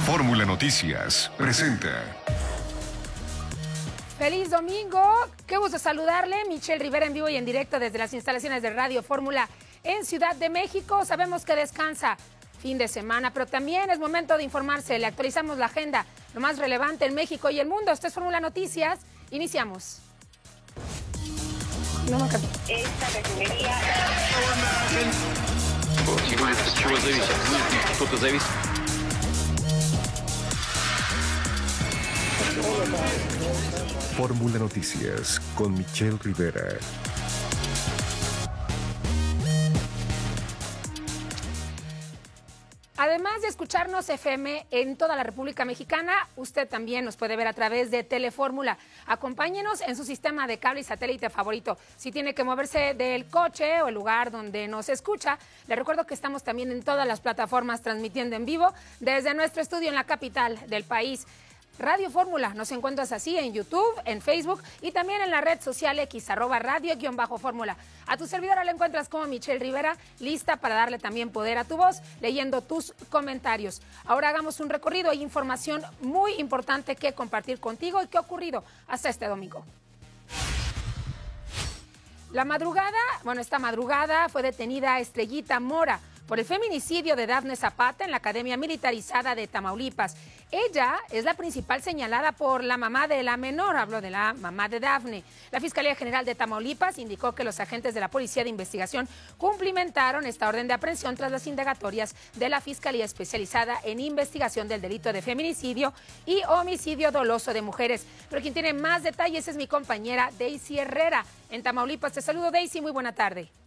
Fórmula Noticias presenta. ¡Feliz domingo! Qué gusto saludarle. Michelle Rivera en vivo y en directo desde las instalaciones de Radio Fórmula en Ciudad de México. Sabemos que descansa fin de semana, pero también es momento de informarse. Le actualizamos la agenda, lo más relevante en México y el mundo. Esto es Fórmula Noticias. Iniciamos. Esta refinería... Fórmula Noticias con Michelle Rivera. Además de escucharnos FM en toda la República Mexicana, usted también nos puede ver a través de Telefórmula. Acompáñenos en su sistema de cable y satélite favorito. Si tiene que moverse del coche o el lugar donde nos escucha, le recuerdo que estamos también en todas las plataformas transmitiendo en vivo desde nuestro estudio en la capital del país. Radio Fórmula, nos encuentras así en YouTube, en Facebook y también en la red social X, @radio_fórmula. A tu servidora la encuentras como Michelle Rivera, lista para darle también poder a tu voz, leyendo tus comentarios. Ahora hagamos un recorrido, hay información muy importante que compartir contigo y qué ha ocurrido hasta este domingo. Esta madrugada fue detenida Estrellita Mora por el feminicidio de Dafne Zapata en la Academia Militarizada de Tamaulipas. Ella es la principal señalada por la mamá de la menor, hablo de la mamá de Dafne. La Fiscalía General de Tamaulipas indicó que los agentes de la Policía de Investigación cumplimentaron esta orden de aprehensión tras las indagatorias de la Fiscalía Especializada en Investigación del Delito de Feminicidio y Homicidio Doloso de Mujeres. Pero quien tiene más detalles es mi compañera Daisy Herrera en Tamaulipas. Te saludo, Daisy, muy buena tarde.